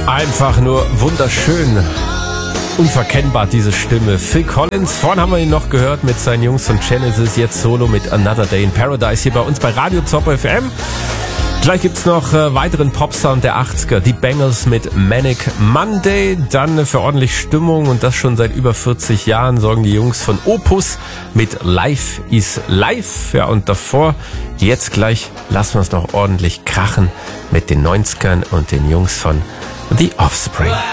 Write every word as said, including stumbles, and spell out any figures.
Einfach nur wunderschön. Unverkennbar diese Stimme. Phil Collins, vorhin haben wir ihn noch gehört mit seinen Jungs von Genesis, jetzt solo mit Another Day in Paradise hier bei uns bei Radio Zop F M. Gleich gibt's noch äh, weiteren Popsound der achtziger, die Bangles mit Manic Monday, dann äh, für ordentlich Stimmung und das schon seit über vierzig Jahren sorgen die Jungs von Opus mit Life is Life. Ja, und davor, jetzt gleich, lassen wir es noch ordentlich krachen mit den neunzigern und den Jungs von The Offspring.